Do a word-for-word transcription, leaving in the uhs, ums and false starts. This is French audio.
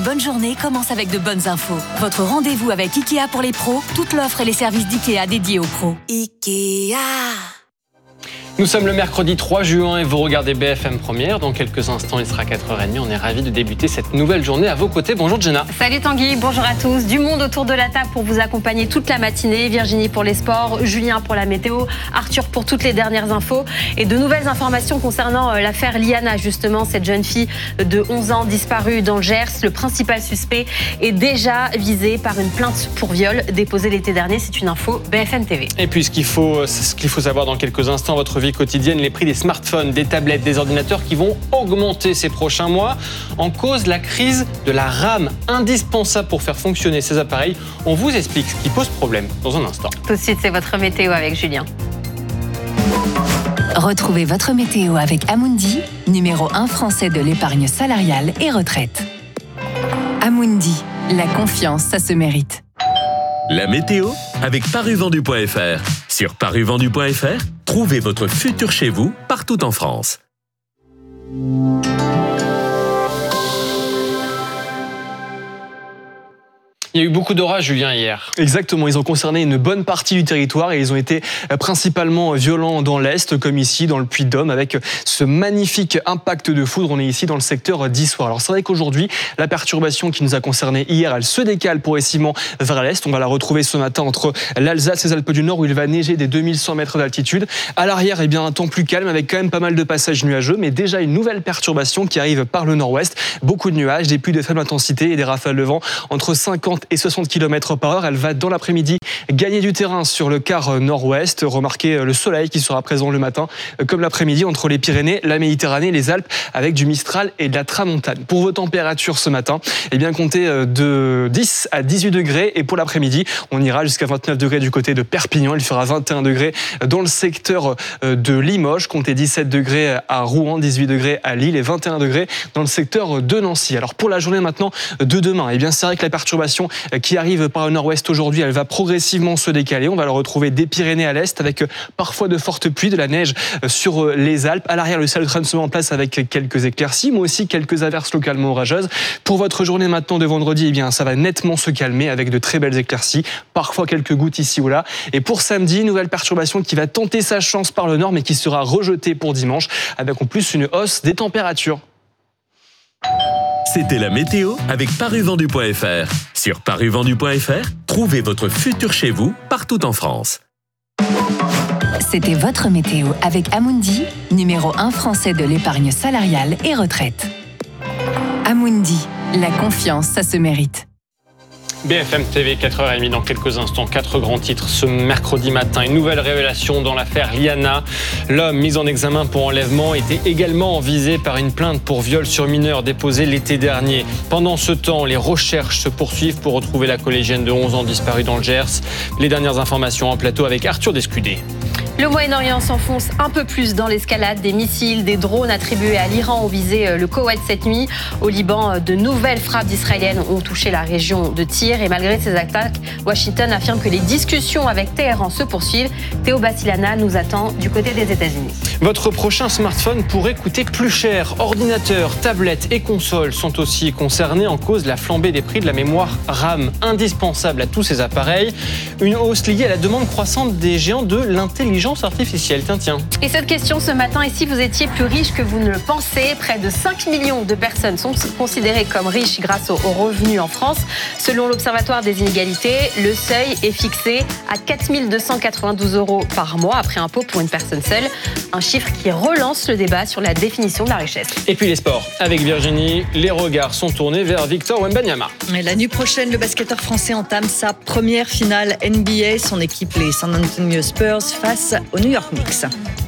bonne journée commence avec de bonnes infos. Votre rendez-vous avec Ikea pour les pros, toute l'offre et les services d'Ikea dédiés aux pros. Ikea. Nous sommes le mercredi trois juin et vous regardez B F M Première. Dans quelques instants, il sera quatre heures trente. On est ravis de débuter cette nouvelle journée à vos côtés. Bonjour Jenna. Salut Tanguy, bonjour à tous. Du monde autour de la table pour vous accompagner toute la matinée. Virginie pour les sports, Julien pour la météo, Arthur pour toutes les dernières infos et de nouvelles informations concernant l'affaire Liana, justement, cette jeune fille de onze ans disparue dans le Gers. Le principal suspect est déjà visé par une plainte pour viol déposée l'été dernier. C'est une info B F M T V. Et puis ce qu'il faut, ce qu'il faut savoir dans quelques instants, votre vie quotidienne, les prix des smartphones, des tablettes, des ordinateurs qui vont augmenter ces prochains mois. En cause, la crise de la RAM, indispensable pour faire fonctionner ces appareils. On vous explique ce qui pose problème dans un instant. Tout de suite, c'est votre météo avec Julien. Retrouvez votre météo avec Amundi, numéro un français de l'épargne salariale et retraite. Amundi, la confiance, ça se mérite. La météo avec paruvendu point F R. Sur paruvendu point F R, trouvez votre futur chez vous partout en France. Il y a eu beaucoup d'orages, Julien, hier. Exactement, ils ont concerné une bonne partie du territoire et ils ont été principalement violents dans l'Est, comme ici, dans le Puy-de-Dôme, avec ce magnifique impact de foudre. On est ici dans le secteur d'Issoire. Alors c'est vrai qu'aujourd'hui, la perturbation qui nous a concerné hier, elle se décale progressivement vers l'Est. On va la retrouver ce matin entre l'Alsace et les Alpes du Nord, où il va neiger des deux mille cent mètres d'altitude. À l'arrière, eh bien, un temps plus calme, avec quand même pas mal de passages nuageux, mais déjà une nouvelle perturbation qui arrive par le nord-ouest. Beaucoup de nuages, des pluies de faible intensité et des rafales de vent entre cinquante et soixante kilomètres par heure. Elle va dans l'après-midi gagner du terrain sur le quart nord-ouest. Remarquez le soleil qui sera présent le matin comme l'après-midi entre les Pyrénées, la Méditerranée et les Alpes, avec du Mistral et de la Tramontane. Pour vos températures ce matin, eh bien comptez de dix à dix-huit degrés et pour l'après-midi, on ira jusqu'à vingt-neuf degrés du côté de Perpignan. Il fera vingt et un degrés dans le secteur de Limoges, comptez dix-sept degrés à Rouen, dix-huit degrés à Lille et vingt et un degrés dans le secteur de Nancy. Alors pour la journée maintenant de demain, eh bien c'est vrai que la perturbation qui arrive par le nord-ouest aujourd'hui, elle va progressivement se décaler. On va le retrouver des Pyrénées à l'est avec parfois de fortes pluies, de la neige sur les Alpes. À l'arrière, le ciel train se met en place avec quelques éclaircies, mais aussi quelques averses localement orageuses. Pour votre journée maintenant de vendredi, eh bien, ça va nettement se calmer avec de très belles éclaircies, parfois quelques gouttes ici ou là. Et pour samedi, nouvelle perturbation qui va tenter sa chance par le nord, mais qui sera rejetée pour dimanche, avec en plus une hausse des températures. C'était la météo avec paruvendu point F R. Sur paruvendu point F R, trouvez votre futur chez vous partout en France. C'était votre météo avec Amundi, numéro un français de l'épargne salariale et retraite. Amundi, la confiance, ça se mérite. B F M T V, quatre heures trente dans quelques instants, quatre grands titres ce mercredi matin. Une nouvelle révélation dans l'affaire Liana. L'homme mis en examen pour enlèvement était également visé par une plainte pour viol sur mineur déposée l'été dernier. Pendant ce temps, les recherches se poursuivent pour retrouver la collégienne de onze ans disparue dans le Gers. Les dernières informations en plateau avec Arthur Descudé. Le Moyen-Orient s'enfonce un peu plus dans l'escalade. Des missiles, des drones attribués à l'Iran ont visé le Koweït cette nuit. Au Liban, de nouvelles frappes israéliennes ont touché la région de Tyr. Et malgré ces attaques, Washington affirme que les discussions avec Téhéran se poursuivent. Théo Bassilana nous attend du côté des États-Unis. Votre prochain smartphone pourrait coûter plus cher. Ordinateurs, tablettes et consoles sont aussi concernés. En cause la flambée des prix de la mémoire RAM, indispensable à tous ces appareils. Une hausse liée à la demande croissante des géants de l'intelligence artificielle. Tiens, tiens. Et cette question ce matin, et si vous étiez plus riche que vous ne le pensez, près de cinq millions de personnes sont considérées comme riches grâce aux revenus en France. Selon l'Observatoire des inégalités, le seuil est fixé à quatre mille deux cent quatre-vingt-douze euros par mois après impôt pour une personne seule. Un chiffre qui relance le débat sur la définition de la richesse. Et puis les sports. Avec Virginie, les regards sont tournés vers Victor Wembanyama. Et la nuit prochaine, le basketteur français entame sa première finale N B A. Son équipe, les San Antonio Spurs, face aux New York Knicks.